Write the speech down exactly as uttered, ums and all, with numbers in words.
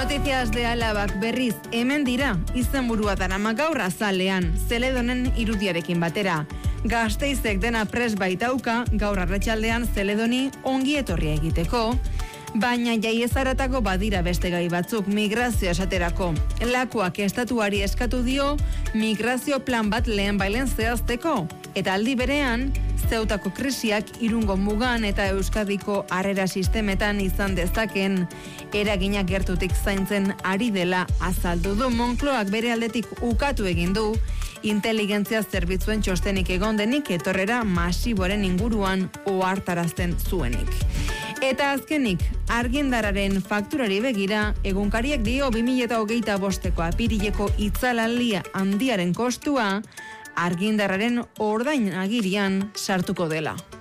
Noticias de Alabak berriz hemen dira, izenburua darama gaur azalean, Zeledonen irudiarekin batera. Gasteizek dena pres baitauka, gaur arratsaldean Zeledoni ongi etorria egiteko, baina jaiezaratako badira beste gai batzuk migrazio esaterako. Lakuak estatuari eskatu dio migrazio plan bat lehen bailen zehazteko, eta aldi berean, Zeutako krisiak Irungo mugan eta Euskadiko harrera sistemetan izan dezaken eraginak gertutik zaintzen ari dela azaldu du. Moncloak bere aldetik ukatu egin du inteligentzia zerbitzuen txostenik egon denik etorrera masiboren inguruan ohartarazten zuenik. Eta azkenik, argindarraren fakturari begira, egunkariak dio bi mila hogeita bosteko apirileko itzalaldia handiaren kostua argindarraren ordain agirian sartuko dela.